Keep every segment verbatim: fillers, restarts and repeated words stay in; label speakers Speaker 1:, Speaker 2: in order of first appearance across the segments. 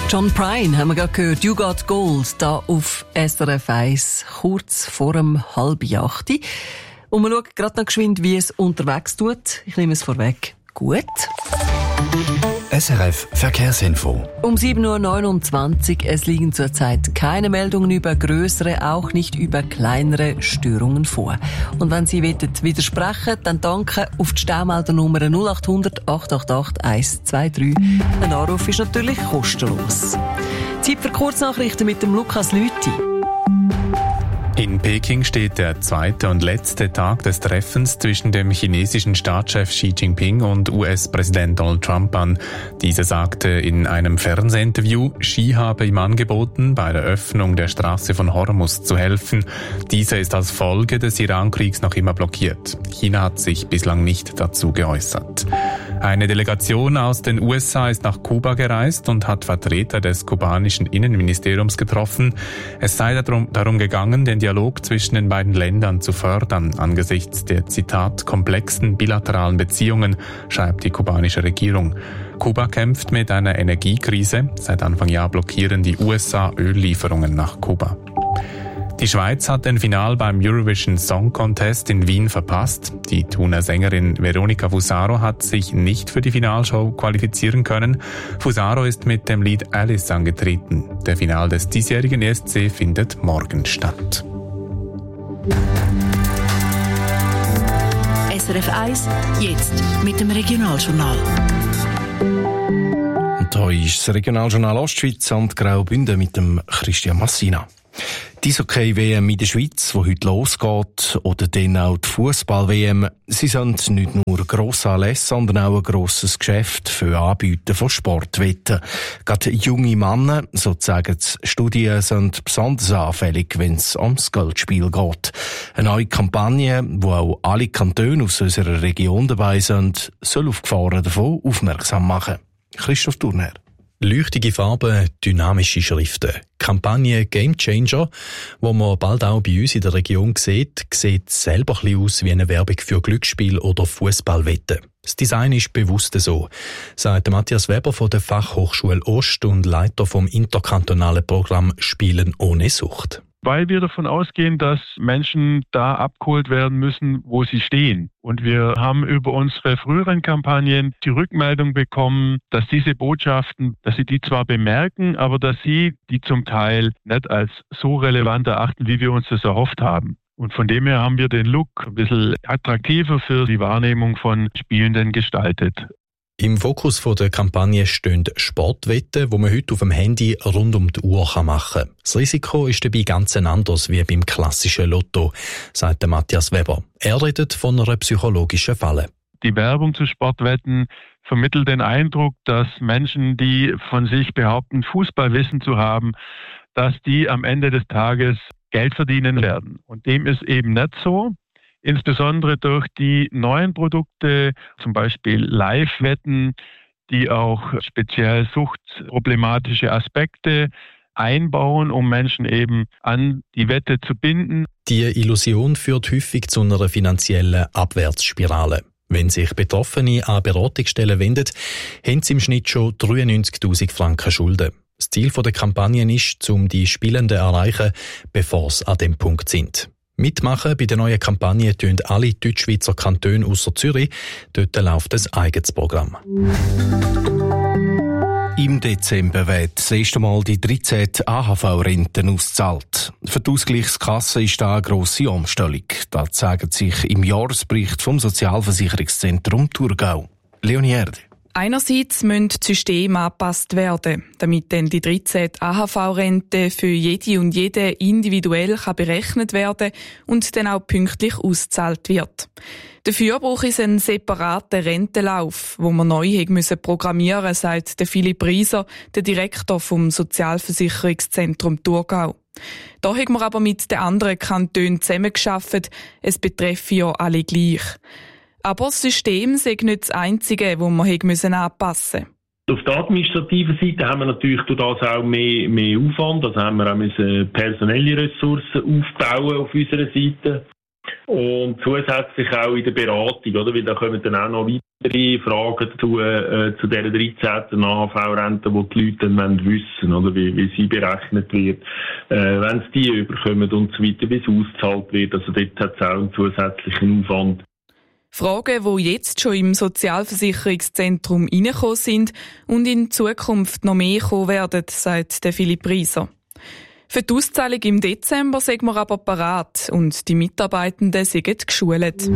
Speaker 1: John Prine haben wir gerade gehört. You Got Gold, da auf S R F eins, kurz vor dem halb acht. Und wir schauen gerade noch geschwind, wie es unterwegs tut. Ich nehme es vorweg. Gut.
Speaker 2: S R F Verkehrsinfo.
Speaker 1: Um sieben Uhr neunundzwanzig. Es liegen zurzeit keine Meldungen über grössere, auch nicht über kleinere Störungen vor. Und wenn Sie widersprechen, dann danke auf die Staumeldernummer null acht hundert acht acht acht eins zwei drei. Ein Anruf ist natürlich kostenlos. Zeit für Kurznachrichten mit dem Lukas Lüthi.
Speaker 3: In Peking steht der zweite und letzte Tag des Treffens zwischen dem chinesischen Staatschef Xi Jinping und U S-Präsident Donald Trump an. Dieser sagte in einem Fernsehinterview, Xi habe ihm angeboten, bei der Öffnung der Straße von Hormuz zu helfen. Dieser ist als Folge des Iran-Kriegs noch immer blockiert. China hat sich bislang nicht dazu geäußert. Eine Delegation aus den U S A ist nach Kuba gereist und hat Vertreter des kubanischen Innenministeriums getroffen. Es sei darum, darum gegangen, den Dialog zwischen den beiden Ländern zu fördern, angesichts der, Zitat, komplexen bilateralen Beziehungen, schreibt die kubanische Regierung. Kuba kämpft mit einer Energiekrise. Seit Anfang Jahr blockieren die U S A Öllieferungen nach Kuba. Die Schweiz hat den Final beim Eurovision Song Contest in Wien verpasst. Die Thuner Sängerin Veronica Fusaro hat sich nicht für die Finalshow qualifizieren können. Fusaro ist mit dem Lied Alice angetreten. Der Final des diesjährigen E S C findet morgen statt.
Speaker 4: S R F eins, jetzt mit dem Regionaljournal.
Speaker 5: Und hier ist das Regionaljournal Ostschweiz und Graubünden mit dem Christian Massina. Die Eishockey-W M in der Schweiz, die heute losgeht, oder dann auch die Fußball-W M, sie sind nicht nur grosse Anlässe, sondern auch ein grosses Geschäft für Anbieter von Sportwetten. Gerade junge Männer, so sagen die Studien, sind besonders anfällig, wenn es ums Geldspiel geht. Eine neue Kampagne, wo auch alle Kantone aus unserer Region dabei sind, soll auf Gefahren davon aufmerksam machen. Christoph Turner.
Speaker 6: Leuchtige Farben, dynamische Schriften. Kampagne Game Changer, wo man bald auch bei uns in der Region sieht, sieht selber ein bisschen aus wie eine Werbung für Glücksspiel oder Fußballwetten. Das Design ist bewusst so, sagt Matthias Weber von der Fachhochschule Ost und Leiter vom interkantonalen Programm Spielen ohne Sucht.
Speaker 7: Weil wir davon ausgehen, dass Menschen da abgeholt werden müssen, wo sie stehen. Und wir haben über unsere früheren Kampagnen die Rückmeldung bekommen, dass diese Botschaften, dass sie die zwar bemerken, aber dass sie die zum Teil nicht als so relevant erachten, wie wir uns das erhofft haben. Und von dem her haben wir den Look ein bisschen attraktiver für die Wahrnehmung von Spielenden gestaltet.
Speaker 6: Im Fokus der Kampagne stehen Sportwetten, die man heute auf dem Handy rund um die Uhr machen kann. Das Risiko ist dabei ganz anders wie beim klassischen Lotto, sagt Matthias Weber. Er redet von einer psychologischen Falle.
Speaker 7: Die Werbung zu Sportwetten vermittelt den Eindruck, dass Menschen, die von sich behaupten, Fußballwissen zu haben, dass die am Ende des Tages Geld verdienen werden. Und dem ist eben nicht so. Insbesondere durch die neuen Produkte, zum Beispiel Live-Wetten, die auch speziell suchtproblematische Aspekte einbauen, um Menschen eben an die Wette zu binden.
Speaker 6: Die Illusion führt häufig zu einer finanziellen Abwärtsspirale. Wenn sich Betroffene an Beratungsstellen wenden, haben sie im Schnitt schon dreiundneunzigtausend Franken Schulden. Das Ziel der Kampagne ist, um die Spielenden zu erreichen, bevor sie an dem Punkt sind. Mitmachen bei der neuen Kampagne tun alle Deutschschweizer Kantone ausser Zürich. Dort läuft ein eigenes Programm.
Speaker 5: Im Dezember wird das erste Mal die dreizehnte A H V-Rente ausgezahlt. Für die Ausgleichskasse ist da eine grosse Umstellung. Das zeigt sich im Jahresbericht vom Sozialversicherungszentrum Thurgau. Leonie Erde.
Speaker 8: Einerseits müssen die Systeme angepasst werden, damit dann die dreizehnte A H V-Rente für jede und jede individuell kann berechnet werden und dann auch pünktlich ausgezahlt wird. Dafür brauche es einen separaten Rentenlauf, wo man neu müssen programmieren, sagt Philipp Rieser, der Direktor vom Sozialversicherungszentrum Thurgau. Da haben wir aber mit den anderen Kantonen zusammengearbeitet, es betreffe ja alle gleich. Aber das System sei nicht das einzige, das wir anpassen mussten.
Speaker 9: Auf der administrativen Seite haben wir natürlich durch das auch mehr, mehr Aufwand. Also haben wir auch müssen personelle Ressourcen aufbauen auf unserer Seite. Und zusätzlich auch in der Beratung, oder? Weil da kommen dann auch noch weitere weitere Fragen dazu, äh, zu dieser dreizehnten A H V-Rente, die die Leute dann wissen wollen, oder wie, wie sie berechnet wird, äh, wenn sie die überkommen und so weiter, wie es ausgezahlt wird. Also dort hat es auch einen zusätzlichen Aufwand.
Speaker 8: Fragen, die jetzt schon im Sozialversicherungszentrum reingekommen sind und in Zukunft noch mehr kommen werden, sagt der Philipp Rieser. Für die Auszahlung im Dezember sind wir aber parat und die Mitarbeitenden sind geschult.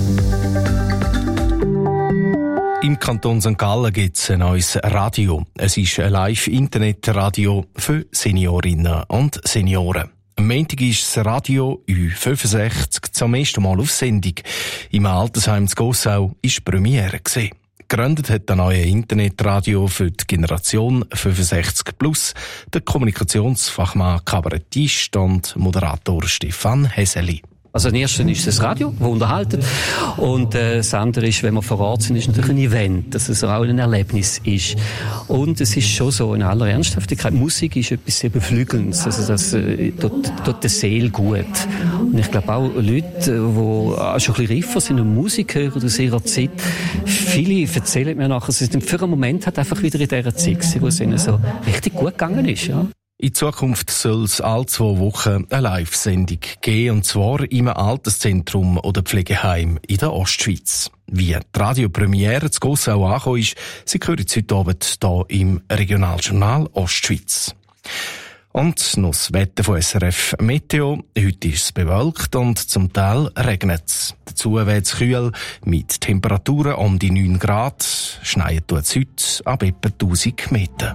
Speaker 5: Im Kanton Sankt Gallen gibt es ein neues Radio. Es ist ein Live-Internet-Radio für Seniorinnen und Senioren. Am Montag ist das Radio Ü fünfundsechzig zum ersten Mal auf Sendung. Im Altersheim zu Gossau war Premiere. Gegründet hat das neue Internetradio für die Generation fünfundsechzig plus der Kommunikationsfachmann, Kabarettist und Moderator Stefan Heseli.
Speaker 10: Also das erste ist das Radio, das unterhalten. Und äh, das andere ist, wenn wir vor Ort sind, ist natürlich ein Event, dass es auch ein Erlebnis ist. Und es ist schon so in aller Ernsthaftigkeit, Musik ist etwas sehr Beflügelndes. Also das äh, tut, tut der Seele gut. Und ich glaube auch Leute, die auch schon ein bisschen reifer sind und Musik hören aus ihrer Zeit, viele erzählen mir nachher, sie sind für einen Moment halt einfach wieder in dieser Zeit gewesen, wo es ihnen so richtig gut gegangen ist. Ja.
Speaker 5: In Zukunft soll es alle zwei Wochen eine Live-Sendung geben, und zwar im Alterszentrum oder Pflegeheim in der Ostschweiz. Wie die Radiopremiere zu Gossau angekommen ist, Sie hören es heute Abend hier im Regionaljournal Ostschweiz. Und noch das Wetter von S R F Meteo. Heute ist es bewölkt und zum Teil regnet es. Dazu wird es kühl mit Temperaturen um die neun Grad. Schneien tut es heute ab etwa tausend Meter.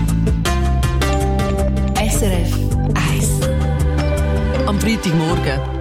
Speaker 4: S R F eins.
Speaker 1: Am Freitagmorgen.